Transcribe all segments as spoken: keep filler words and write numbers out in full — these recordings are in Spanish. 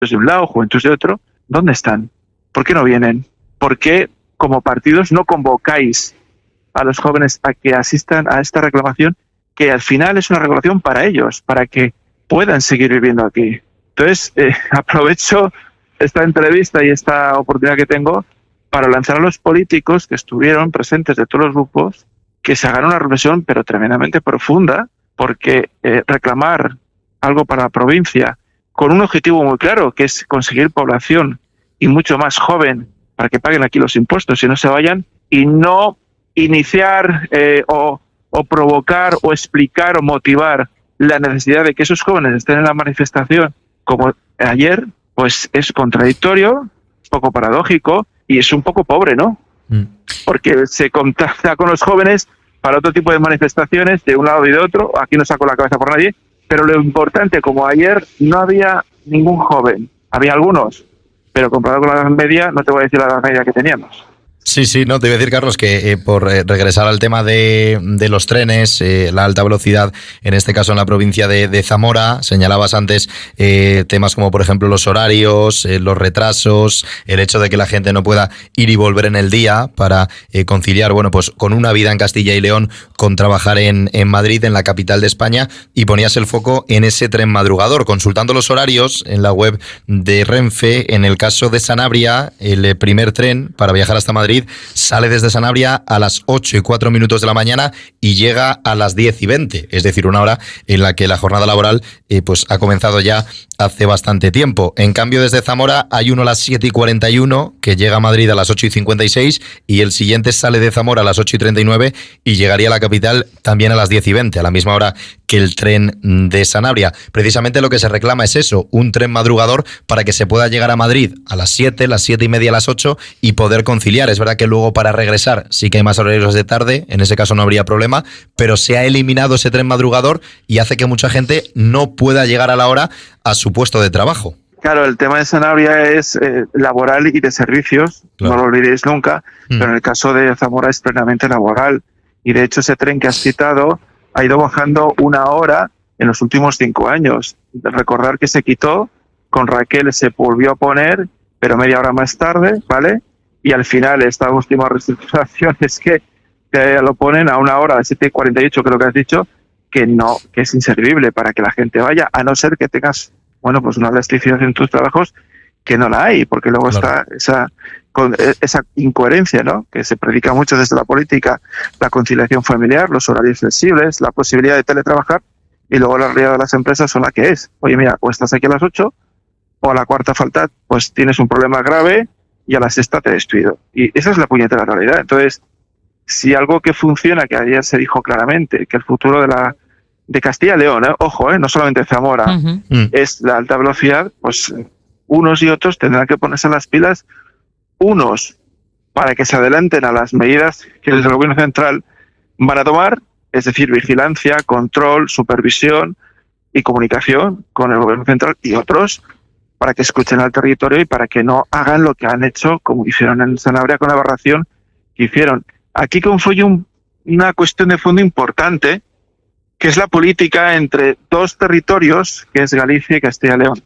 de un lado, Juventud de otro, ¿dónde están? ¿Por qué no vienen? ¿Por qué como partidos no convocáis a los jóvenes a que asistan a esta reclamación, que al final es una reclamación para ellos, para que puedan seguir viviendo aquí? Entonces, eh, aprovecho esta entrevista y esta oportunidad que tengo para lanzar a los políticos que estuvieron presentes de todos los grupos que se hagan una reflexión, pero tremendamente profunda, porque eh, reclamar algo para la provincia con un objetivo muy claro, que es conseguir población y mucho más joven para que paguen aquí los impuestos y no se vayan, y no iniciar eh, o, o provocar o explicar o motivar la necesidad de que esos jóvenes estén en la manifestación como ayer, pues es contradictorio, es poco paradójico y es un poco pobre, ¿no? Mm. Porque se contacta con los jóvenes para otro tipo de manifestaciones de un lado y de otro. Aquí no saco la cabeza por nadie, pero lo importante, como ayer no había ningún joven, había algunos, pero comparado con la edad media, no te voy a decir la edad media que teníamos. Sí, sí, no, te iba a decir, Carlos, que eh, por eh, regresar al tema de, de los trenes, eh, la alta velocidad, en este caso en la provincia de, de Zamora, señalabas antes eh, temas como, por ejemplo, los horarios, eh, los retrasos, el hecho de que la gente no pueda ir y volver en el día para eh, conciliar, bueno, pues con una vida en Castilla y León, con trabajar en, en Madrid, en la capital de España, y ponías el foco en ese tren madrugador. Consultando los horarios en la web de Renfe, en el caso de Sanabria, el primer tren para viajar hasta Madrid sale desde Sanabria a las ocho y cuatro minutos de la mañana y llega a las diez y veinte, es decir, una hora en la que la jornada laboral eh, pues ha comenzado ya hace bastante tiempo. En cambio, desde Zamora hay uno a las siete y cuarenta y uno que llega a Madrid a las ocho y cincuenta y seis, y el siguiente sale de Zamora a las ocho y treinta y nueve y llegaría a la capital también a las diez y veinte, a la misma hora que el tren de Sanabria. Precisamente lo que se reclama es eso, un tren madrugador para que se pueda llegar a Madrid a las siete, las siete y media, a las ocho y poder conciliar. Es verdad que luego para regresar sí que hay más horarios de tarde, en ese caso no habría problema, pero se ha eliminado ese tren madrugador y hace que mucha gente no pueda llegar a la hora a su puesto de trabajo. Claro, el tema de Sanabria es eh, laboral y de servicios, claro. No lo olvidéis nunca, mm. pero en el caso de Zamora es plenamente laboral, y de hecho ese tren que has citado ha ido bajando una hora en los últimos cinco años. Recordar que se quitó, con Raquel se volvió a poner, pero media hora más tarde, ¿vale? Y al final esta última reestructuración es que, que lo ponen a una hora, a siete y cuarenta y ocho creo que has dicho, que no, que es inservible para que la gente vaya, a no ser que tengas, bueno, pues una elasticidad en tus trabajos que no la hay, porque luego claro. está esa, con, esa incoherencia, ¿no? Que se predica mucho desde la política, la conciliación familiar, los horarios flexibles, la posibilidad de teletrabajar, y luego la realidad de las empresas son la que es. Oye, mira, o estás aquí a las ocho, o a la cuarta falta, pues tienes un problema grave, y a la sexta te despido. Y esa es la puñetera realidad. Entonces, si algo que funciona, que ayer se dijo claramente, que el futuro de la de Castilla y León, ¿eh? ojo, ¿eh? no solamente Zamora, uh-huh. es la alta velocidad, pues unos y otros tendrán que ponerse las pilas, unos para que se adelanten a las medidas que desde el gobierno central van a tomar, es decir, vigilancia, control, supervisión y comunicación con el gobierno central, y otros para que escuchen al territorio y para que no hagan lo que han hecho, como hicieron en Sanabria con la aberración que hicieron. Aquí confluye un, una cuestión de fondo importante, que es la política entre dos territorios, que es Galicia y Castilla y León.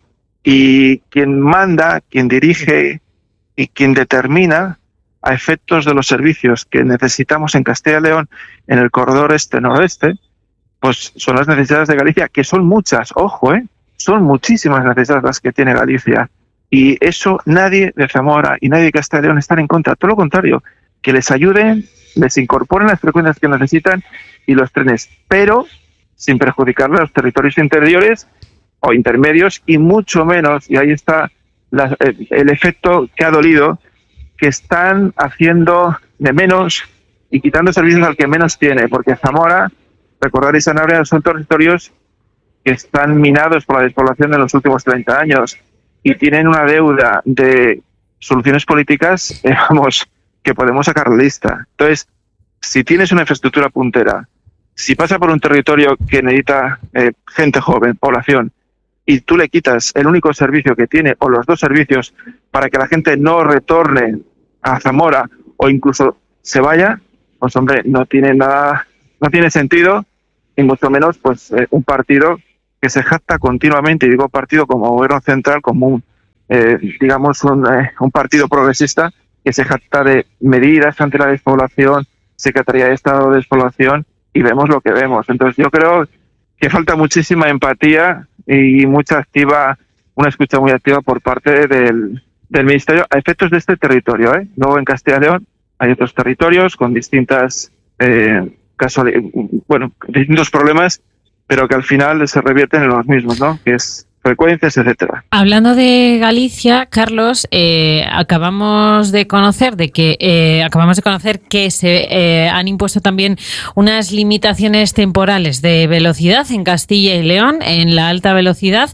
Y quien manda, quien dirige y quien determina, a efectos de los servicios que necesitamos en Castilla y León, en el corredor este-noroeste, pues son las necesidades de Galicia, que son muchas, ojo, ¿eh? Son muchísimas necesidades las que tiene Galicia. Y eso nadie de Zamora y nadie de Castilla y León están en contra. Todo lo contrario, que les ayuden, les incorporen las frecuencias que necesitan y los trenes, pero sin perjudicarle a los territorios interiores o intermedios, y mucho menos, y ahí está la, el, el efecto que ha dolido, que están haciendo de menos y quitando servicios al que menos tiene, porque Zamora, recordar, y Sanabria son territorios que están minados por la despoblación de los últimos treinta años y tienen una deuda de soluciones políticas, eh, vamos, que podemos sacar lista. Entonces, si tienes una infraestructura puntera, si pasa por un territorio que necesita eh, gente joven, población, y tú le quitas el único servicio que tiene, o los dos servicios, para que la gente no retorne a Zamora o incluso se vaya, pues hombre, no tiene nada, no tiene sentido, y mucho menos pues eh, un partido que se jacta continuamente, y digo partido como gobierno central, como un eh, digamos, un, eh, un partido progresista que se jacta de medidas ante la despoblación, Secretaría de Estado de Despoblación, y vemos lo que vemos. Entonces yo creo que falta muchísima empatía y mucha activa, una escucha muy activa por parte del, del Ministerio a efectos de este territorio, ¿eh? Luego en Castilla y León hay otros territorios con distintas eh, casualidades, bueno, distintos problemas, pero que al final se revierten en los mismos, ¿no? Que es frecuencias, etcétera. Hablando de Galicia, Carlos, eh, acabamos de conocer de que eh, acabamos de conocer que se eh, han impuesto también unas limitaciones temporales de velocidad en Castilla y León, en la alta velocidad,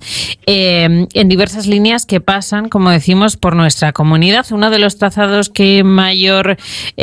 eh, en diversas líneas que pasan, como decimos, por nuestra comunidad. Uno de los trazados que mayor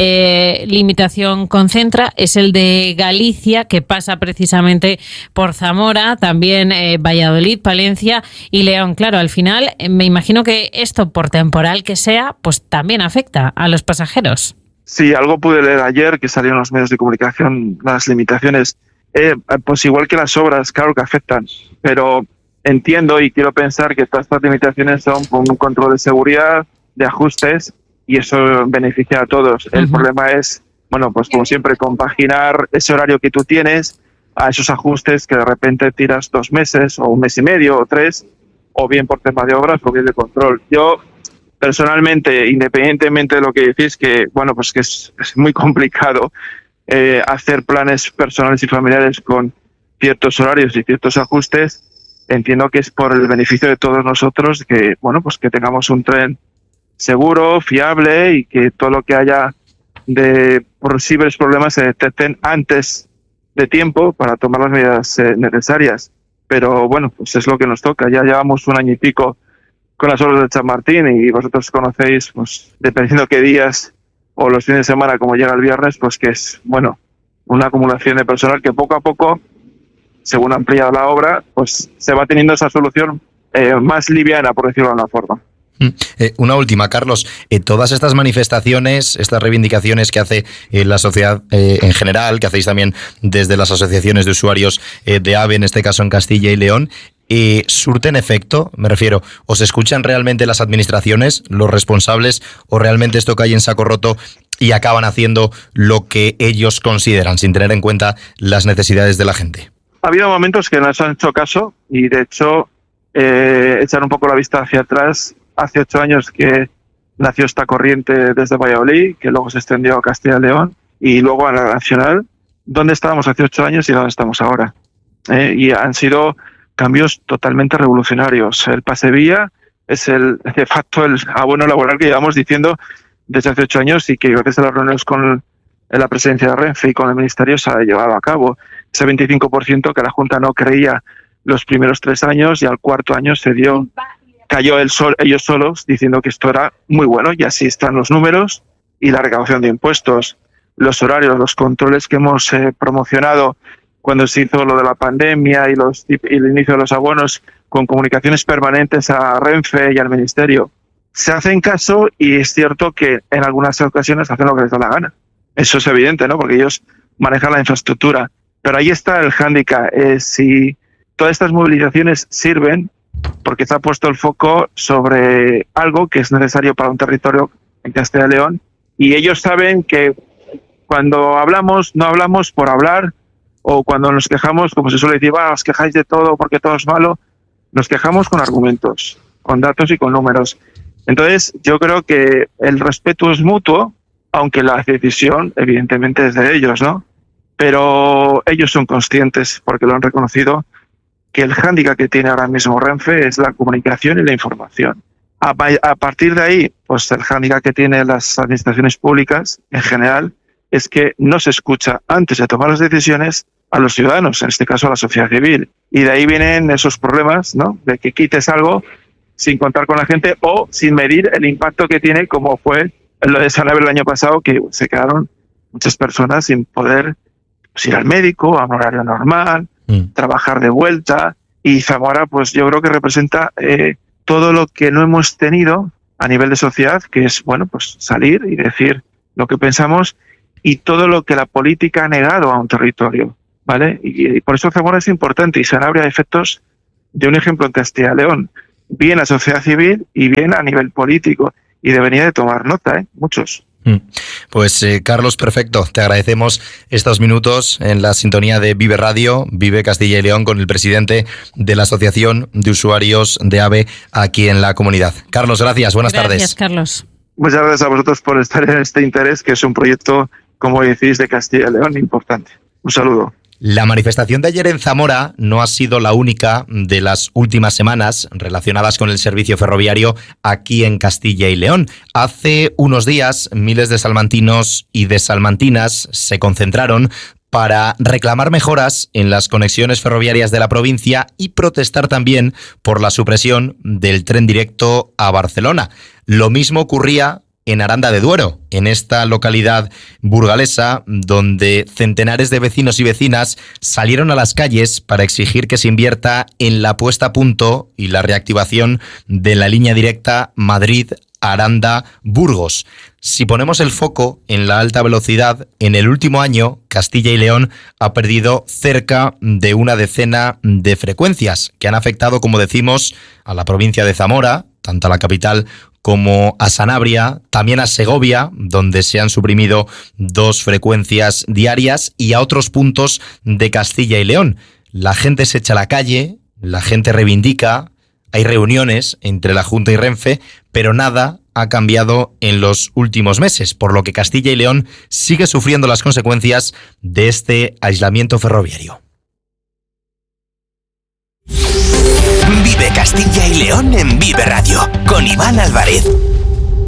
eh, limitación concentra es el de Galicia, que pasa precisamente por Zamora, también eh, Valladolid, Palencia y León. Claro, al final me imagino que esto, por temporal que sea, pues también afecta a los pasajeros. Sí, algo pude leer ayer que salieron en los medios de comunicación, las limitaciones. Eh, pues igual que las obras, claro que afectan, pero entiendo y quiero pensar que todas estas limitaciones son por un control de seguridad, de ajustes, y eso beneficia a todos. Uh-huh. El problema es, bueno, pues como siempre, compaginar ese horario que tú tienes a esos ajustes que de repente tiras dos meses o un mes y medio o tres, o bien por tema de obras o bien de control. Yo personalmente, independientemente de lo que decís, que bueno, pues que es, es muy complicado eh, hacer planes personales y familiares con ciertos horarios y ciertos ajustes, entiendo que es por el beneficio de todos nosotros que bueno, pues que tengamos un tren seguro, fiable y que todo lo que haya de posibles problemas se detecten antes de tiempo para tomar las medidas eh, necesarias. Pero bueno, pues es lo que nos toca. Ya llevamos un año y pico con las obras de Chamartín y vosotros conocéis, pues dependiendo qué días o los fines de semana, como llega el viernes, pues que es, bueno, una acumulación de personal que poco a poco, según amplía la obra, pues se va teniendo esa solución eh, más liviana, por decirlo de una forma. Eh, una última, Carlos. Eh, todas estas manifestaciones, estas reivindicaciones que hace eh, la sociedad eh, en general, que hacéis también desde las asociaciones de usuarios eh, de AVE, en este caso en Castilla y León, eh, ¿surten efecto? Me refiero, ¿os escuchan realmente las administraciones, los responsables, o realmente esto cae en saco roto y acaban haciendo lo que ellos consideran, sin tener en cuenta las necesidades de la gente? Ha habido momentos que nos han hecho caso y, de hecho, eh, echar un poco la vista hacia atrás. Hace ocho años que nació esta corriente desde Valladolid, que luego se extendió a Castilla y León y luego a la nacional. ¿Dónde estábamos hace ocho años y dónde estamos ahora? Eh, y han sido cambios totalmente revolucionarios. El pase vía es el, de facto el abono laboral que llevamos diciendo desde hace ocho años y que gracias a las reuniones con la presidencia de Renfe y con el Ministerio se ha llevado a cabo. Ese veinticinco por ciento que la Junta no creía los primeros tres años y al cuarto año se dio... cayó el sol, ellos solos diciendo que esto era muy bueno y así están los números y la recaudación de impuestos, los horarios, los controles que hemos eh, promocionado cuando se hizo lo de la pandemia y, los, y el inicio de los abonos con comunicaciones permanentes a Renfe y al Ministerio. Se hacen caso y es cierto que en algunas ocasiones hacen lo que les da la gana. Eso es evidente, ¿no? Porque ellos manejan la infraestructura. Pero ahí está el hándicap. Eh, si todas estas movilizaciones sirven, porque se ha puesto el foco sobre algo que es necesario para un territorio en Castilla y León, y ellos saben que cuando hablamos, no hablamos por hablar, o cuando nos quejamos, como se suele decir, ah, os quejáis de todo porque todo es malo, nos quejamos con argumentos, con datos y con números. Entonces, yo creo que el respeto es mutuo, aunque la decisión, evidentemente, es de ellos, ¿no? Pero ellos son conscientes, porque lo han reconocido, que el hándicap que tiene ahora mismo Renfe es la comunicación y la información. A, a partir de ahí, pues el hándicap que tienen las administraciones públicas en general es que no se escucha antes de tomar las decisiones a los ciudadanos, en este caso a la sociedad civil. Y de ahí vienen esos problemas, ¿no? De que quites algo sin contar con la gente o sin medir el impacto que tiene, como fue lo de Sanabria el año pasado, que se quedaron muchas personas sin poder pues, ir al médico a un horario normal, mm. trabajar de vuelta. Y Zamora, pues yo creo que representa eh, todo lo que no hemos tenido a nivel de sociedad, que es, bueno, pues salir y decir lo que pensamos, y todo lo que la política ha negado a un territorio, ¿vale? Y, y por eso Zamora es importante, y Sanabria a efectos de un ejemplo en Castilla y León. bien a sociedad civil y bien a nivel político. Y debería de tomar nota, ¿eh? Muchos. Pues eh, Carlos, perfecto. Te agradecemos estos minutos en la sintonía de Vive Radio, Vive Castilla y León, con el presidente de la Asociación de Usuarios de AVE aquí en la comunidad. Carlos, gracias. Buenas gracias, tardes. Gracias, Carlos. Muchas gracias a vosotros por estar en este interés, que es un proyecto, como decís, de Castilla y León importante. Un saludo. La manifestación de ayer en Zamora no ha sido la única de las últimas semanas relacionadas con el servicio ferroviario aquí en Castilla y León. Hace unos días, miles de salmantinos y de salmantinas se concentraron para reclamar mejoras en las conexiones ferroviarias de la provincia y protestar también por la supresión del tren directo a Barcelona. Lo mismo ocurría en Aranda de Duero, en esta localidad burgalesa, donde centenares de vecinos y vecinas salieron a las calles para exigir que se invierta en la puesta a punto y la reactivación de la línea directa Madrid-Aranda-Burgos. Si ponemos el foco en la alta velocidad, en el último año Castilla y León ha perdido cerca de una decena de frecuencias que han afectado, como decimos, a la provincia de Zamora, tanto a la capital como a Sanabria, también a Segovia, donde se han suprimido dos frecuencias diarias, y a otros puntos de Castilla y León. La gente se echa a la calle, la gente reivindica, hay reuniones entre la Junta y Renfe, pero nada ha cambiado en los últimos meses, por lo que Castilla y León sigue sufriendo las consecuencias de este aislamiento ferroviario. Vive Castilla y León en Vive Radio, con Iván Álvarez.